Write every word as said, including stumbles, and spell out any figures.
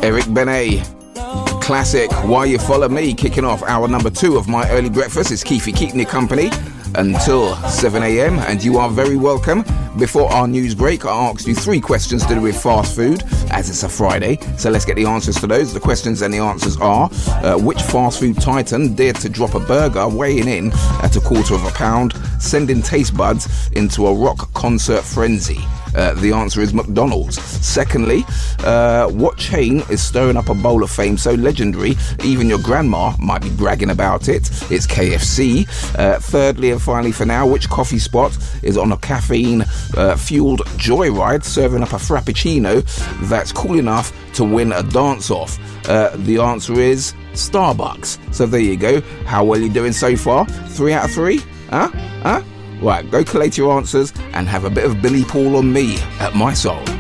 Eric Benet. Classic, Why You Follow Me, kicking off hour number two of my early breakfast. It's Keefy keeping you company until seven a.m. and you are very welcome. Before our news break, I asked you three questions to do with fast food, as it's a Friday. So let's get the answers to those. The questions and the answers are, uh, which fast food titan dared to drop a burger weighing in at a quarter of a pound, sending taste buds into a rock concert frenzy? Uh, the answer is McDonald's. Secondly, uh, what chain is stirring up a bowl of fame so legendary even your grandma might be bragging about it? It's K F C. Uh, thirdly and finally for now, which coffee spot is on a caffeine uh, fueled joyride serving up a frappuccino that's cool enough to win a dance-off? Uh, the answer is Starbucks. So there you go. How well are you doing so far? Three out of three? Huh? Huh? Right, go collate your answers and have a bit of Billy Paul on me at my soul.